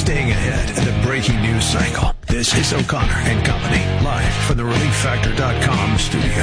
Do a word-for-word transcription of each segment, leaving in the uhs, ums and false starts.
staying ahead of the breaking news cycle. This is O'Connor and Company, live from the relief factor dot com studio.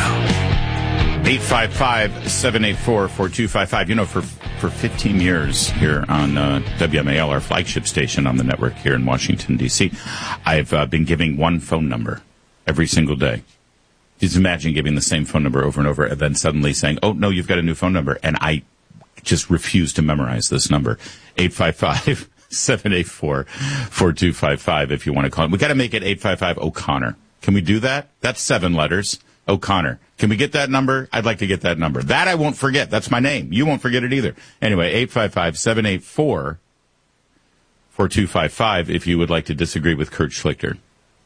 eight five five, seven eight four, four two five five. You know, for for fifteen years here on uh, W M A L, our flagship station on the network here in Washington, D C, I've uh, been giving one phone number every single day. Just imagine giving the same phone number over and over and then suddenly saying, oh, no, you've got a new phone number. And I just refuse to memorize this number. eight five five, seven eight four, four two five five if you want to call it. We've got to make it eight five five O'Connor. Can we do that? That's seven letters. O'Connor. Can we get that number? I'd like to get that number. That I won't forget. That's my name. You won't forget it either. Anyway, eight five five, seven eight four, four two five five if you would like to disagree with Kurt Schlichter.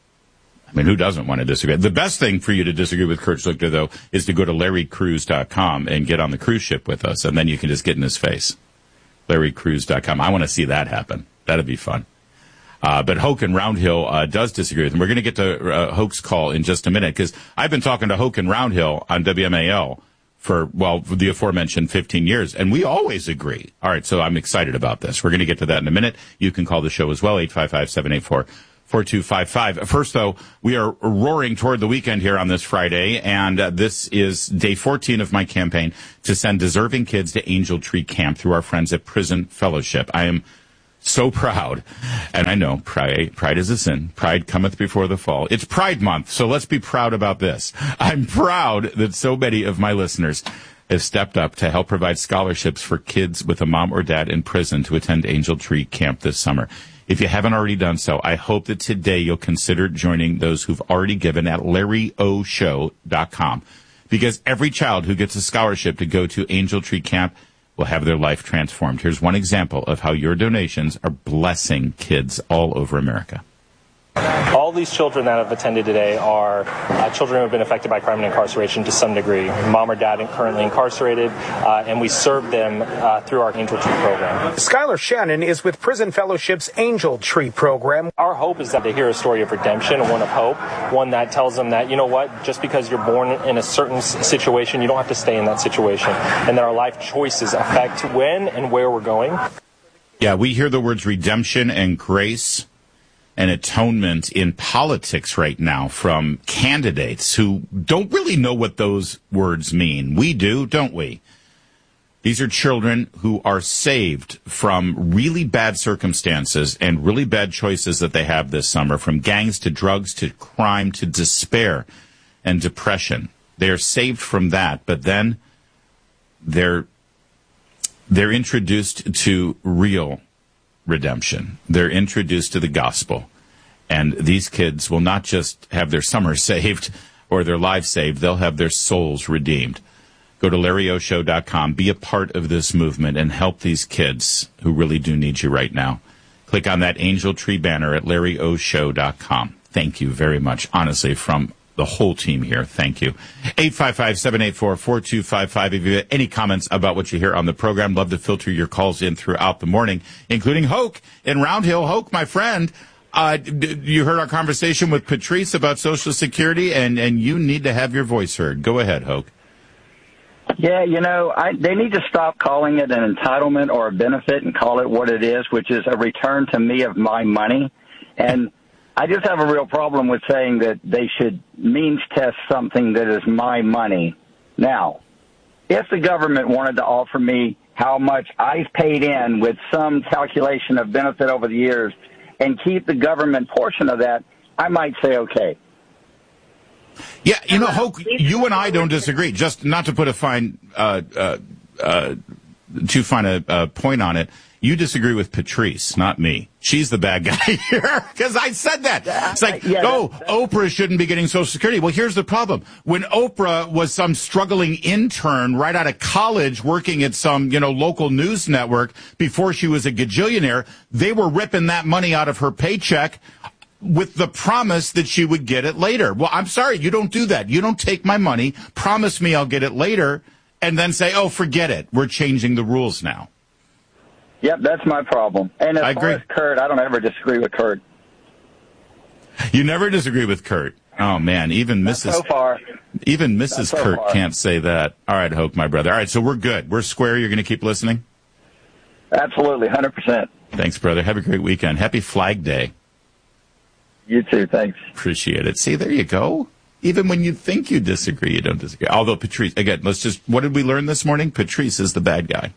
I mean, who doesn't want to disagree? The best thing for you to disagree with Kurt Schlichter, though, is to go to Larry Cruise dot com and get on the cruise ship with us, and then you can just get in his face. Larry Cruise dot com. I want to see that happen. That'd be fun. Uh, but Hoke and Roundhill uh, does disagree with him. We're going to get to uh, Hoke's call in just a minute, because I've been talking to Hoke and Roundhill on W M A L for, well, the aforementioned fifteen years, and we always agree. All right, so I'm excited about this. We're going to get to that in a minute. You can call the show as well, eight five five, seven eight four, four two five five. First, though, we are roaring toward the weekend here on this Friday, and uh, this is day fourteen of my campaign to send deserving kids to Angel Tree Camp through our friends at Prison Fellowship. I am so proud, and I know pride, pride is a sin. Pride cometh before the fall. It's Pride Month, so let's be proud about this. I'm proud that so many of my listeners have stepped up to help provide scholarships for kids with a mom or dad in prison to attend Angel Tree Camp this summer. If you haven't already done so, I hope that today you'll consider joining those who've already given at Larry O Show dot com, because every child who gets a scholarship to go to Angel Tree Camp will have their life transformed. Here's one example of how your donations are blessing kids all over America. All these children that have attended today are uh, children who have been affected by crime and incarceration to some degree. Mom or dad currently incarcerated, uh, and we serve them uh, through our Angel Tree program. Skylar Shannon is with Prison Fellowship's Angel Tree program. Our hope is that they hear a story of redemption, one of hope, one that tells them that, you know what, just because you're born in a certain situation, you don't have to stay in that situation, and that our life choices affect when and where we're going. Yeah, we hear the words redemption and grace and atonement in politics right now from candidates who don't really know what those words mean. We do, don't we? These are children who are saved from really bad circumstances and really bad choices that they have this summer, from gangs to drugs to crime to despair and depression. They are saved from that, but then they're they're introduced to real redemption. They're introduced to the gospel. And these kids will not just have their summer saved or their lives saved, they'll have their souls redeemed. Go to Larry O Show dot com, be a part of this movement, and help these kids who really do need you right now. Click on that Angel Tree banner at Larry O Show dot com. Thank you very much, honestly, from the whole team here. Thank you. eight five five, seven eight four, four two five five. If you have any comments about what you hear on the program, love to filter your calls in throughout the morning, including Hoke in Round Hill. Hoke, my friend, uh, you heard our conversation with Patrice about Social Security, and, and you need to have your voice heard. Go ahead, Hoke. Yeah, you know, I, they need to stop calling it an entitlement or a benefit and call it what it is, which is a return to me of my money. And I just have a real problem with saying that they should means test something that is my money. Now, if the government wanted to offer me how much I've paid in with some calculation of benefit over the years and keep the government portion of that, I might say okay. Yeah, you know, Hoke, you and I don't disagree. Just not to put a fine, uh, uh, uh, too fine a uh, point on it. You disagree with Patrice, not me. She's the bad guy here, because I said that. It's like, yeah, oh, that's, that's, Oprah shouldn't be getting Social Security. Well, here's the problem. When Oprah was some struggling intern right out of college working at some, you know, local news network before she was a gajillionaire, they were ripping that money out of her paycheck with the promise that she would get it later. Well, I'm sorry, you don't do that. You don't take my money, promise me I'll get it later, and then say, oh, forget it. We're changing the rules now. Yep, that's my problem. And as I far agree. as Kurt, I don't ever disagree with Kurt. You never disagree with Kurt. Oh, man, even Not Missus so far. Even Missus so Kurt far. can't say that. All right, Hoke, my brother. All right, so we're good. We're square. You're going to keep listening? Absolutely, one hundred percent. Thanks, brother. Have a great weekend. Happy Flag Day. You too. Thanks. Appreciate it. See, there you go. Even when you think you disagree, you don't disagree. Although Patrice, again, let's just, what did we learn this morning? Patrice is the bad guy.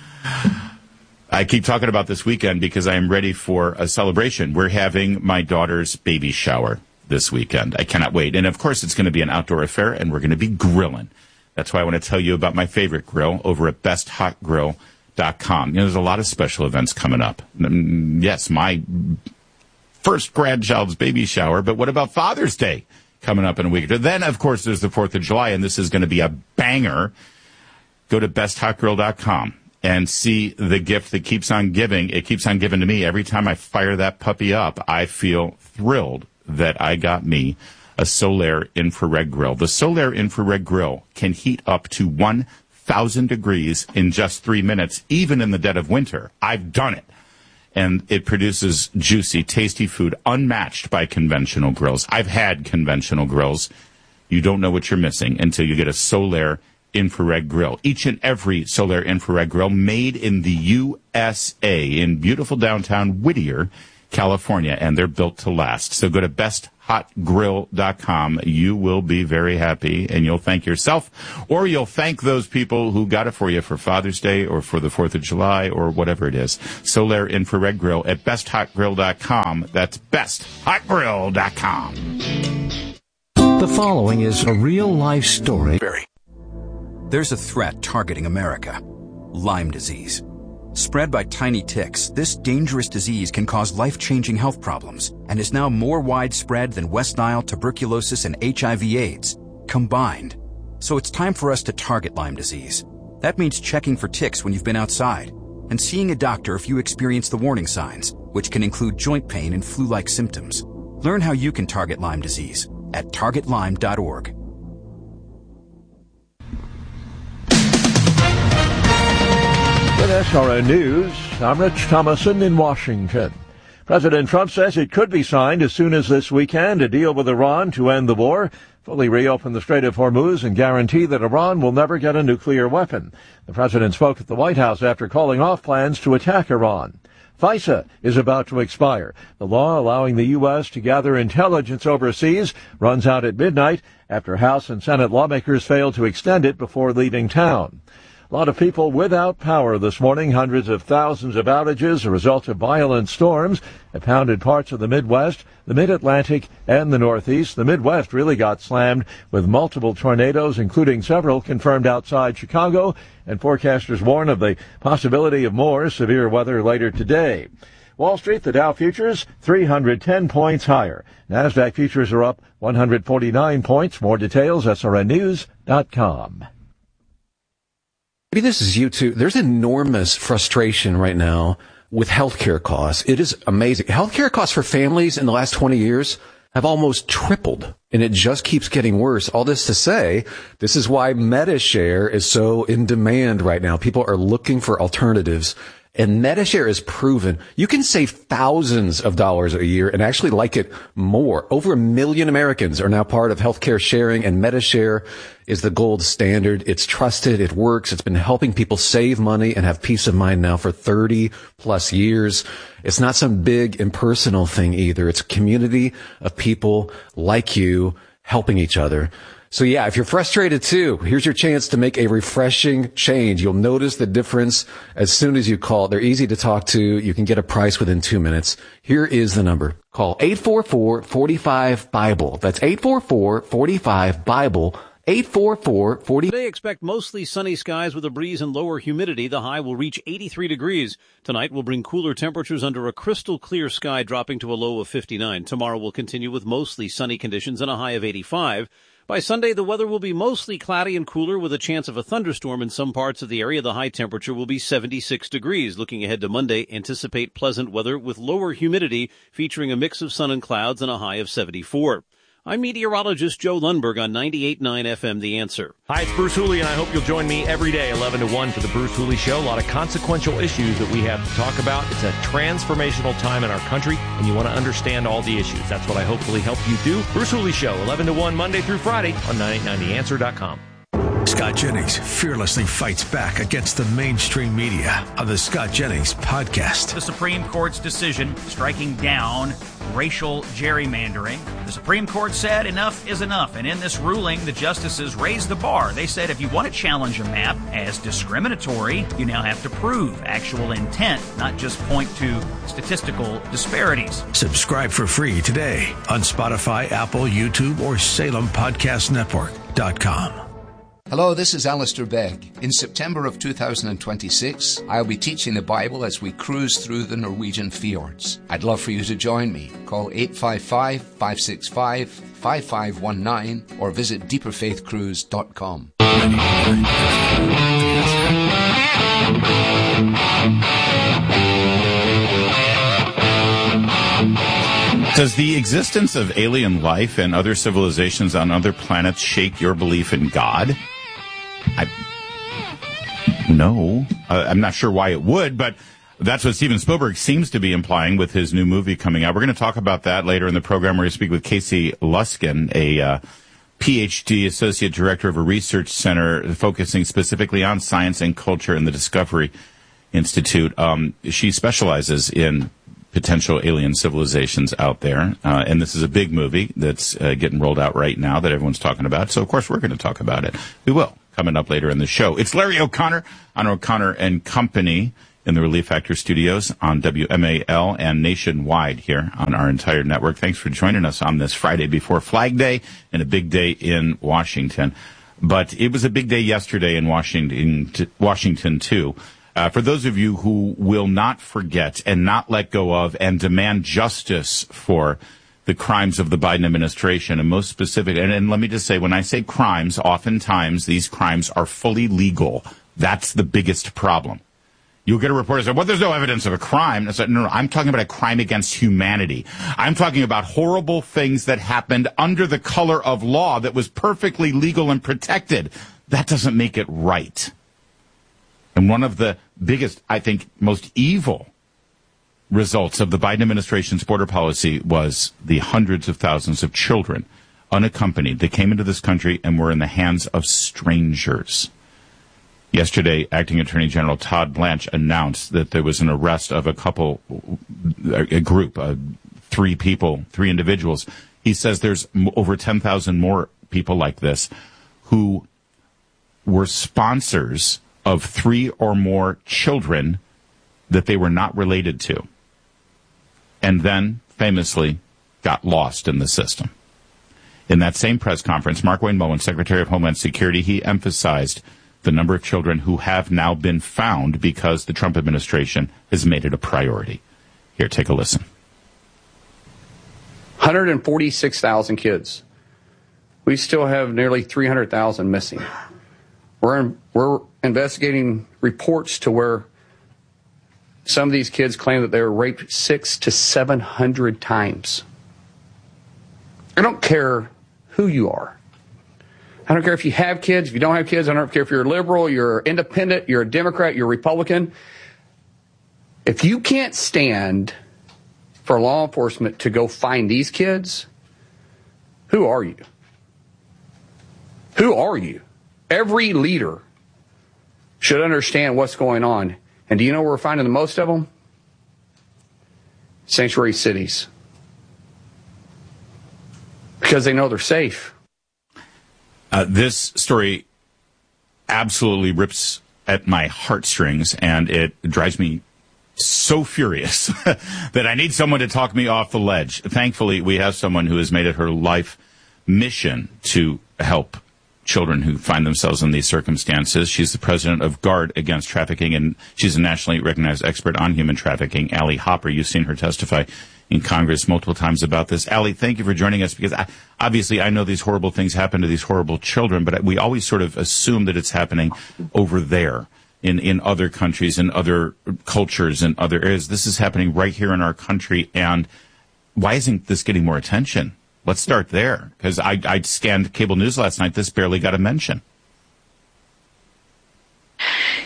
I keep talking about this weekend because I am ready for a celebration. We're having my daughter's baby shower this weekend. I cannot wait. And of course, it's going to be an outdoor affair, and we're going to be grilling. That's why I want to tell you about my favorite grill over at best hot grill dot com. You know, there's a lot of special events coming up. Yes, my first grandchild's baby shower, but what about Father's Day coming up in a week? Then, of course, there's the fourth of July, and this is going to be a banger. Go to best hot grill dot com and see the gift that keeps on giving. It keeps on giving to me. Every time I fire that puppy up, I feel thrilled that I got me a Solaire infrared grill. The Solaire infrared grill can heat up to one thousand degrees in just three minutes, even in the dead of winter. I've done it. And it produces juicy, tasty food unmatched by conventional grills. I've had conventional grills. You don't know what you're missing until you get a Solaire infrared grill. Each and every Solaire infrared grill made in the U S A in beautiful downtown Whittier, California, and they're built to last. So go to best hot grill dot com. You will be very happy, and you'll thank yourself, or you'll thank those people who got it for you for Father's Day or for the fourth of July or whatever it is. Solaire infrared grill at best hot grill dot com. That's best hot grill dot com. The following is a real-life story. There's a threat targeting America. Lyme disease. Spread by tiny ticks, this dangerous disease can cause life-changing health problems and is now more widespread than West Nile, tuberculosis, and H I V AIDS combined. So it's time for us to target Lyme disease. That means checking for ticks when you've been outside and seeing a doctor if you experience the warning signs, which can include joint pain and flu-like symptoms. Learn how you can target Lyme disease at target lyme dot org. With S R N News, I'm Rich Thomason in Washington. President Trump says it could be signed as soon as this weekend, a deal with Iran to end the war, fully reopen the Strait of Hormuz, and guarantee that Iran will never get a nuclear weapon. The president spoke at the White House after calling off plans to attack Iran. FISA is about to expire. The law allowing the U S to gather intelligence overseas runs out at midnight after House and Senate lawmakers failed to extend it before leaving town. A lot of people without power this morning. Hundreds of thousands of outages, a result of violent storms that pounded parts of the Midwest, the Mid-Atlantic, and the Northeast. The Midwest really got slammed with multiple tornadoes, including several confirmed outside Chicago, and forecasters warn of the possibility of more severe weather later today. Wall Street, the Dow futures, three hundred ten points higher. NASDAQ futures are up one hundred forty-nine points. More details, S R N news dot com. Maybe this is you too. There's enormous frustration right now with healthcare costs. It is amazing. Healthcare costs for families in the last twenty years have almost tripled, and it just keeps getting worse. All this to say, this is why MediShare is so in demand right now. People are looking for alternatives. And MediShare is proven you can save thousands of dollars a year and actually like it more. Over a million Americans are now part of healthcare sharing, and MediShare is the gold standard. It's trusted. It works. It's been helping people save money and have peace of mind now for thirty plus years. It's not some big impersonal thing either. It's a community of people like you helping each other. So yeah, if you're frustrated too, here's your chance to make a refreshing change. You'll notice the difference as soon as you call. They're easy to talk to. You can get a price within two minutes. Here is the number. Call eight four four, four five, BIBLE. That's eight four four, four five, BIBLE. eight four four, four zero. Today, expect mostly sunny skies with a breeze and lower humidity. The high will reach eighty-three degrees. Tonight will bring cooler temperatures under a crystal clear sky, dropping to a low of fifty-nine. Tomorrow will continue with mostly sunny conditions and a high of eighty-five. By Sunday, the weather will be mostly cloudy and cooler with a chance of a thunderstorm in some parts of the area. The high temperature will be seventy-six degrees. Looking ahead to Monday, anticipate pleasant weather with lower humidity, featuring a mix of sun and clouds and a high of seventy-four. I'm meteorologist Joe Lundberg on ninety-eight point nine F M, The Answer. Hi, it's Bruce Hooley, and I hope you'll join me every day, eleven to one, for the Bruce Hooley Show. A lot of consequential issues that we have to talk about. It's a transformational time in our country, and you want to understand all the issues. That's what I hopefully help you do. Bruce Hooley Show, eleven to one, Monday through Friday on ninety-eight point nine the answer dot com. Scott Jennings fearlessly fights back against the mainstream media on the Scott Jennings Podcast. The Supreme Court's decision striking down racial gerrymandering. The Supreme Court said enough is enough, and in this ruling, the justices raised the bar. They said if you want to challenge a map as discriminatory, you now have to prove actual intent, not just point to statistical disparities. Subscribe for free today on Spotify, Apple, YouTube, or Salem Podcast Network dot com. Hello, this is Alistair Begg. In September of two thousand twenty-six, I'll be teaching the Bible as we cruise through the Norwegian fjords. I'd love for you to join me. Call eight five five, five six five, five five one nine or visit deeper faith cruise dot com. Does the existence of alien life and other civilizations on other planets shake your belief in God? I, no. Uh, I'm not sure why it would, but that's what Steven Spielberg seems to be implying with his new movie coming out. We're going to talk about that later in the program. We're going to speak with Casey Luskin, a uh, P H D Associate Director of a research center focusing specifically on science and culture in the Discovery Institute. Um, she specializes in potential alien civilizations out there. Uh, and this is a big movie that's uh, getting rolled out right now that everyone's talking about. So, of course, we're going to talk about it. We will, coming up later in the show. It's Larry O'Connor on O'Connor and Company in the Relief Factor studios on W M A L and nationwide here on our entire network. Thanks for joining us on this Friday before Flag Day and a big day in Washington. But it was a big day yesterday in Washington, Washington too. Uh, for those of you who will not forget and not let go of and demand justice for the crimes of the Biden administration, and most specific, and, and let me just say, when I say crimes, oftentimes these crimes are fully legal. That's the biggest problem. You'll get a reporter say, well, there's no evidence of a crime. I said, no, no, I'm talking about a crime against humanity. I'm talking about horrible things that happened under the color of law that was perfectly legal and protected. That doesn't make it right. And one of the biggest, I think, most evil results of the Biden administration's border policy was the hundreds of thousands of children unaccompanied that came into this country and were in the hands of strangers. Yesterday, Acting Attorney General Todd Blanche announced that there was an arrest of a couple, a group, uh, three people, three individuals. He says there's over ten thousand more people like this who were sponsors of three or more children that they were not related to, and then famously got lost in the system. In that same press conference, Mark Wayne Mullin, Secretary of Homeland Security, he emphasized the number of children who have now been found because the Trump administration has made it a priority. Here, take a listen. one hundred forty-six thousand kids. We still have nearly three hundred thousand missing. We're in, we're investigating reports to where some of these kids claim that they were raped six to seven hundred times. I don't care who you are. I don't care if you have kids, if you don't have kids. I don't care if you're a liberal, you're independent, you're a Democrat, you're a Republican. If you can't stand for law enforcement to go find these kids, who are you? Who are you? Every leader should understand what's going on. And do you know where we're finding the most of them? Sanctuary cities. Because they know they're safe. Uh, this story absolutely rips at my heartstrings, and it drives me so furious that I need someone to talk me off the ledge. Thankfully, we have someone who has made it her life mission to help children who find themselves in these circumstances. She's the president of Guard Against Trafficking, and she's a nationally recognized expert on human trafficking. Allie Hopper, you've seen her testify in Congress multiple times about this. Allie, thank you for joining us, because I, obviously I know these horrible things happen to these horrible children, but we always sort of assume that it's happening over there in, in other countries, in other cultures, in other areas. This is happening right here in our country, and why isn't this getting more attention? Let's start there, because I, I scanned cable news last night. This barely got a mention.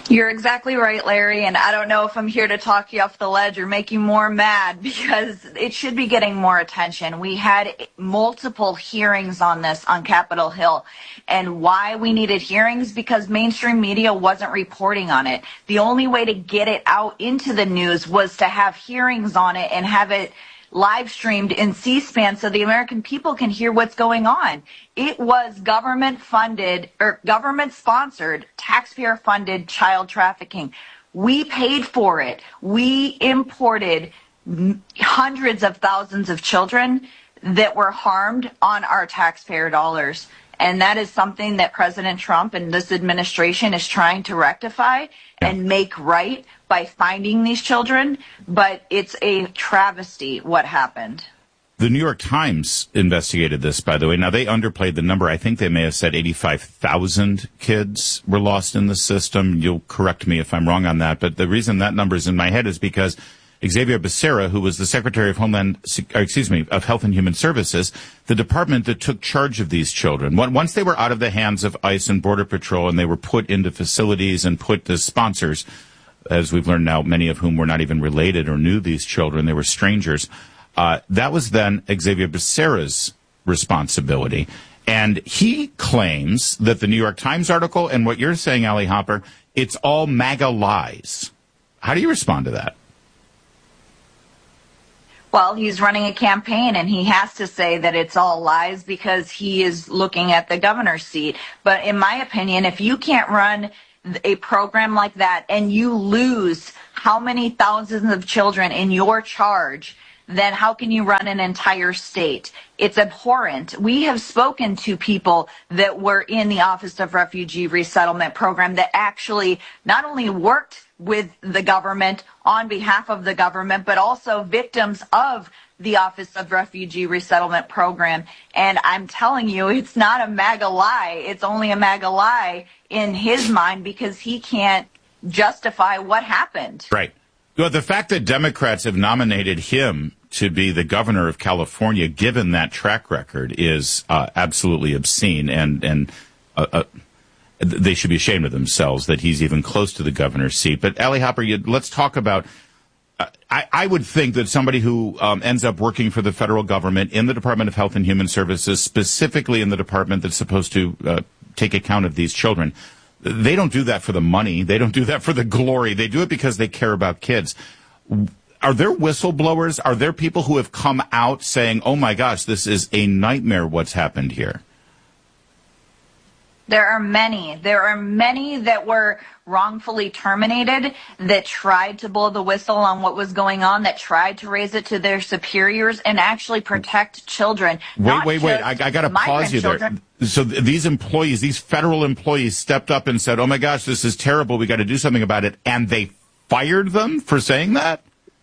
You're exactly right, Larry, and I don't know if I'm here to talk you off the ledge or make you more mad, because it should be getting more attention. We had multiple hearings on this on Capitol Hill, and why we needed hearings, because mainstream media wasn't reporting on it. The only way to get it out into the news was to have hearings on it and have it live streamed in C-SPAN so the American people can hear what's going on. It was government funded or government sponsored, taxpayer funded child trafficking. We paid for it. We imported hundreds of thousands of children that were harmed on our taxpayer dollars. And that is something that President Trump and this administration is trying to rectify and make right by finding these children. But it's a travesty what happened. The New York Times investigated this, by the way. Now, they underplayed the number. I think they may have said eighty-five thousand kids were lost in the system. You'll correct me if I'm wrong on that. But the reason that number is in my head is because Xavier Becerra, who was the Secretary of Homeland, or excuse me, of Health and Human Services, the department that took charge of these children, once they were out of the hands of ICE and Border Patrol and they were put into facilities and put as sponsors, as we've learned now, many of whom were not even related or knew these children, they were strangers, uh, that was then Xavier Becerra's responsibility. And he claims that the New York Times article and what you're saying, Allie Hopper, it's all MAGA lies. How do you respond to that? Well, he's running a campaign, and he has to say that it's all lies because he is looking at the governor's seat. But in my opinion, if you can't run a program like that and you lose how many thousands of children in your charge, then how can you run an entire state? It's abhorrent. We have spoken to people that were in the Office of Refugee Resettlement Program that actually not only worked with the government on behalf of the government, but also victims of the Office of Refugee Resettlement Program. And I'm telling you, it's not a MAGA lie. It's only a MAGA lie in his mind because he can't justify what happened. Right. Well, the fact that Democrats have nominated him to be the governor of California, given that track record, is uh, absolutely obscene, and and uh, uh, they should be ashamed of themselves that he's even close to the governor's seat. But Allie Hopper, you, let's talk about. Uh, I, I would think that somebody who um, ends up working for the federal government in the Department of Health and Human Services, specifically in the department that's supposed to uh, take account of these children, they don't do that for the money. They don't do that for the glory. They do it because they care about kids. Are there whistleblowers? Are there people who have come out saying, oh, my gosh, this is a nightmare what's happened here? There are many. There are many that were wrongfully terminated, that tried to blow the whistle on what was going on, that tried to raise it to their superiors and actually protect children. Wait, wait, wait. I, I got to pause you there. So th- these employees, these federal employees stepped up and said, oh, my gosh, this is terrible. We got to do something about it. And they fired them for saying that?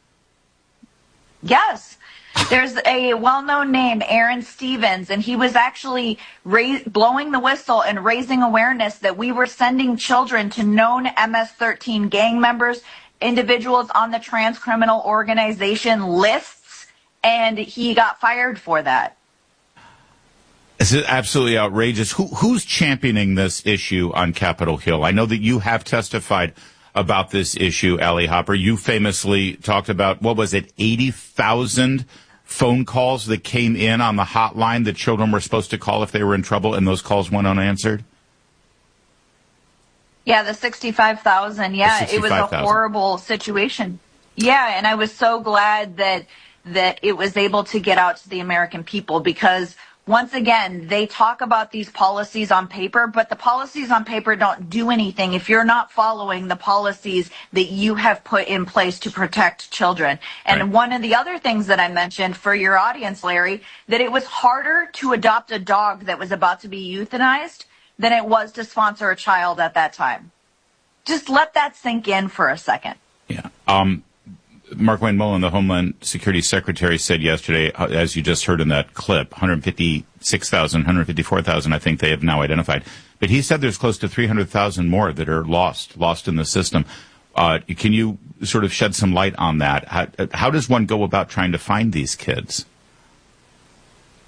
Yes. There's a well-known name, Aaron Stevens, and he was actually ra- blowing the whistle and raising awareness that we were sending children to known M S thirteen gang members, individuals on the trans criminal organization lists, and he got fired for that. This is absolutely outrageous. Who, who's championing this issue on Capitol Hill? I know that you have testified about this issue, Allie Hopper. You famously talked about, what was it, eighty thousand phone calls that came in on the hotline that children were supposed to call if they were in trouble, and those calls went unanswered? Yeah, the sixty-five thousand. Yeah, sixty-five, it was a horrible situation. Yeah, and I was so glad that that it was able to get out to the American people, because once again, they talk about these policies on paper, but the policies on paper don't do anything if you're not following the policies that you have put in place to protect children. And right. One of the other things that I mentioned for your audience, Larry, that it was harder to adopt a dog that was about to be euthanized than it was to sponsor a child at that time. Just let that sink in for a second. Yeah. Um, Markwayne Mullin, the Homeland Security Secretary, said yesterday, as you just heard in that clip, one hundred fifty-six thousand, one hundred fifty-four thousand, I think they have now identified. But he said there's close to three hundred thousand more that are lost, lost in the system. Uh, can you sort of shed some light on that? How, how does one go about trying to find these kids?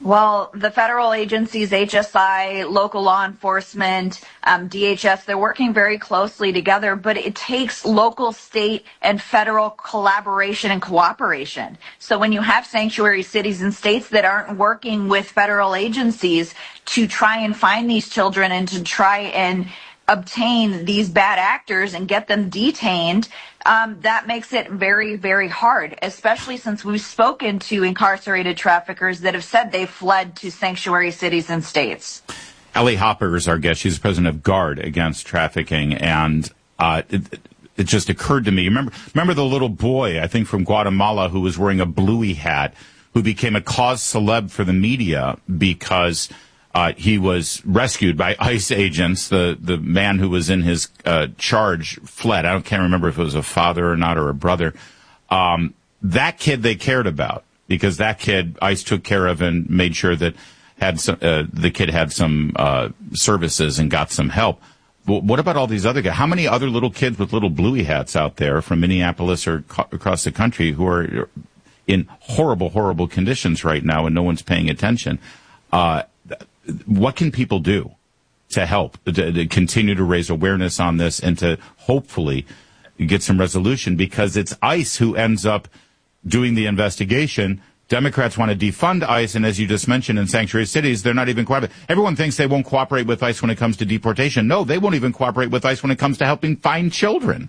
Well, the federal agencies, H S I, local law enforcement, um, D H S, they're working very closely together, but it takes local, state, and federal collaboration and cooperation. So when you have sanctuary cities and states that aren't working with federal agencies to try and find these children and to try and obtain these bad actors and get them detained, um, that makes it very, very hard, especially since we've spoken to incarcerated traffickers that have said they've fled to sanctuary cities and states. Ellie Hopper is our guest. She's the president of GUARD Against Trafficking, and uh, it, it just occurred to me, remember, remember the little boy, I think from Guatemala, who was wearing a bluey hat, who became a cause celeb for the media because Uh, he was rescued by ICE agents. The the man who was in his uh, charge fled. I don't can't remember if it was a father or not or a brother. Um, that kid they cared about because that kid ICE took care of and made sure that had some, uh, the kid had some uh, services and got some help. But what about all these other guys? How many other little kids with little bluey hats out there from Minneapolis or co- across the country who are in horrible, horrible conditions right now and no one's paying attention? Uh, What can people do to help, to, to continue to raise awareness on this and to hopefully get some resolution? Because it's ICE who ends up doing the investigation. Democrats want to defund ICE, and as you just mentioned, in sanctuary cities, they're not even cooperating. Everyone thinks they won't cooperate with ICE when it comes to deportation. No, they won't even cooperate with ICE when it comes to helping find children.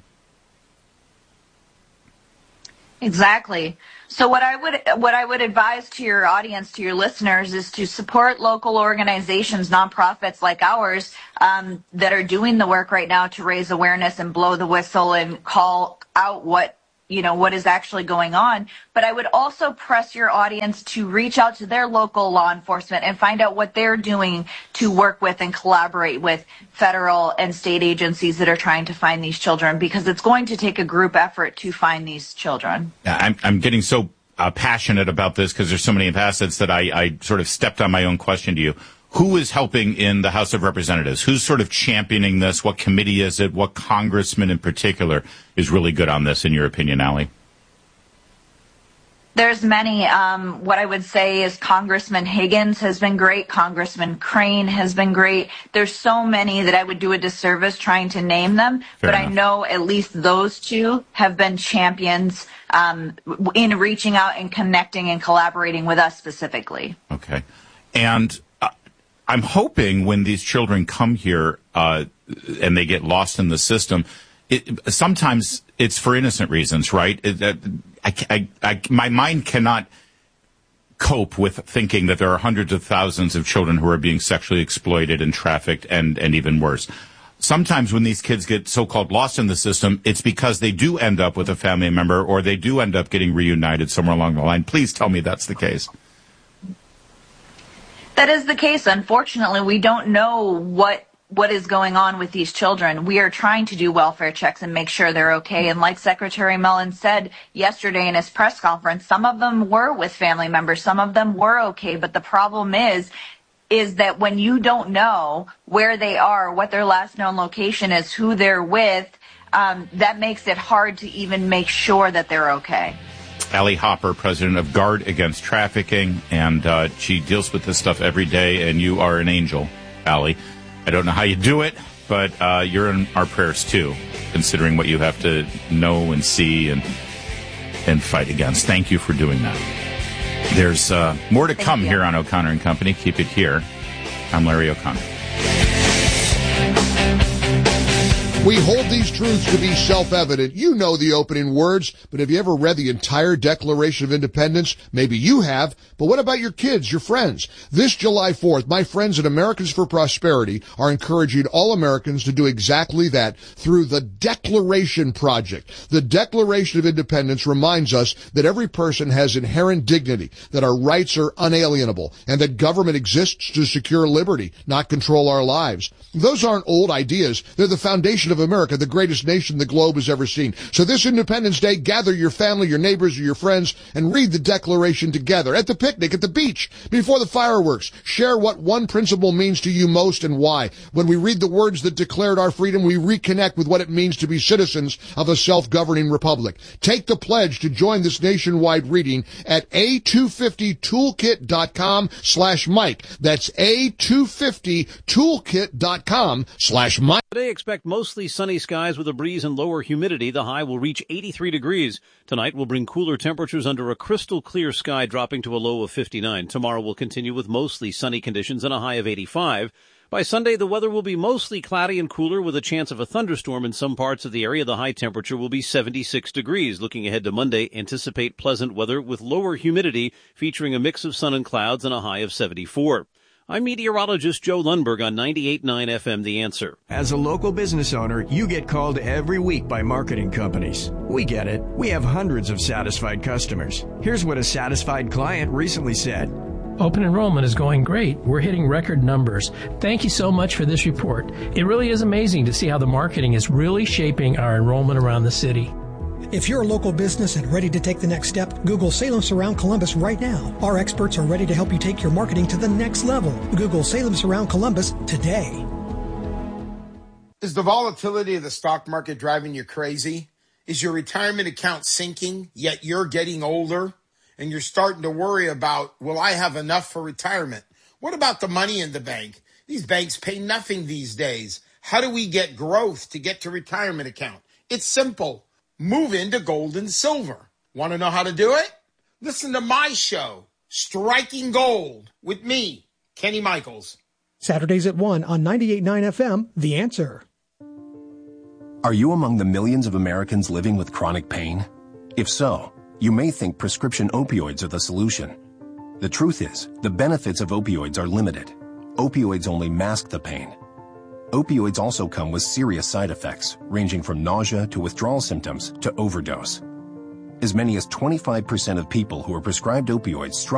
Exactly. So what I would what I would advise to your audience, to your listeners, is to support local organizations, nonprofits like ours, um, that are doing the work right now to raise awareness and blow the whistle and call out what you know what is actually going on. But I would also press your audience to reach out to their local law enforcement and find out what they're doing to work with and collaborate with federal and state agencies that are trying to find these children, because it's going to take a group effort to find these children. I'm, I'm getting so uh, passionate about this because there's so many facets that I, I sort of stepped on my own question to you. Who is helping in the House of Representatives? Who's sort of championing this? What committee is it? What congressman in particular is really good on this, in your opinion, Allie? There's many. Um, what I would say is Congressman Higgins has been great. Congressman Crane has been great. There's so many that I would do a disservice trying to name them. Fair but enough. I know at least those two have been champions um, in reaching out and connecting and collaborating with us specifically. Okay. And I'm hoping when these children come here uh, and they get lost in the system, it, sometimes it's for innocent reasons, right? It, uh, I, I, I, my mind cannot cope with thinking that there are hundreds of thousands of children who are being sexually exploited and trafficked and, and even worse. Sometimes when these kids get so-called lost in the system, it's because they do end up with a family member or they do end up getting reunited somewhere along the line. Please tell me that's the case. That is the case. Unfortunately, we don't know what what is going on with these children. We are trying to do welfare checks and make sure they're okay. And like Secretary Mellon said yesterday in his press conference, some of them were with family members. Some of them were okay. But the problem is, is that when you don't know where they are, what their last known location is, who they're with, um, that makes it hard to even make sure that they're okay. Allie Hopper, president of GUARD Against Trafficking, and uh, she deals with this stuff every day, and you are an angel, Allie. I don't know how you do it, but uh, you're in our prayers, too, considering what you have to know and see and and fight against. Thank you for doing that. There's uh, more to Thank come you. Here on O'Connor and Company. Keep it here. I'm Larry O'Connor. We hold these truths to be self-evident. You know the opening words, but have you ever read the entire Declaration of Independence? Maybe you have, but what about your kids, your friends? This July fourth, my friends at Americans for Prosperity are encouraging all Americans to do exactly that through the Declaration Project. The Declaration of Independence reminds us that every person has inherent dignity, that our rights are unalienable, and that government exists to secure liberty, not control our lives. Those aren't old ideas. They're the foundation of of America, the greatest nation the globe has ever seen. So this Independence Day, gather your family, your neighbors, or your friends, and read the Declaration together. At the picnic, at the beach, before the fireworks. Share what one principle means to you most and why. When we read the words that declared our freedom, we reconnect with what it means to be citizens of a self-governing republic. Take the pledge to join this nationwide reading at A two fifty toolkit dot com slash Mike. That's A two fifty toolkit dot com slash Mike. Today, expect mostly sunny skies with a breeze and lower humidity. The high will reach eighty-three degrees. Tonight will bring cooler temperatures under a crystal clear sky, dropping to a low of fifty-nine. Tomorrow will continue with mostly sunny conditions and a high of eighty-five. By Sunday, the weather will be mostly cloudy and cooler with a chance of a thunderstorm in some parts of the area. The high temperature will be seventy-six degrees. Looking ahead to Monday, anticipate pleasant weather with lower humidity, featuring a mix of sun and clouds and a high of seventy-four. I'm meteorologist Joe Lundberg on ninety-eight point nine F M, The Answer. As a local business owner, you get called every week by marketing companies. We get it. We have hundreds of satisfied customers. Here's what a satisfied client recently said. Open enrollment is going great. We're hitting record numbers. Thank you so much for this report. It really is amazing to see how the marketing is really shaping our enrollment around the city. If you're a local business and ready to take the next step, Google Salem Surround Columbus right now. Our experts are ready to help you take your marketing to the next level. Google Salem Surround Columbus today. Is the volatility of the stock market driving you crazy? Is your retirement account sinking, yet you're getting older and you're starting to worry about, will I have enough for retirement? What about the money in the bank? These banks pay nothing these days. How do we get growth to get to retirement account? It's simple. Move into gold and silver. Want to know how to do it? Listen to my show, Striking Gold, with me, Kenny Michaels. Saturdays at one on ninety-eight point nine F M, The Answer. Are you among the millions of Americans living with chronic pain? If so, you may think prescription opioids are the solution. The truth is, the benefits of opioids are limited. Opioids only mask the pain. Opioids also come with serious side effects, ranging from nausea to withdrawal symptoms to overdose. As many as twenty-five percent of people who are prescribed opioids struggle